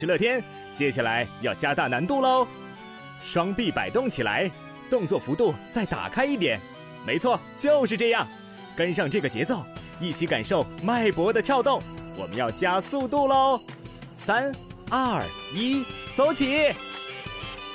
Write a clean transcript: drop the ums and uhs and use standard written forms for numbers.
是乐天，接下来要加大难度喽。双臂摆动起来，动作幅度再打开一点。没错，就是这样。跟上这个节奏，一起感受脉搏的跳动。我们要加速度喽！3、2、1，走起！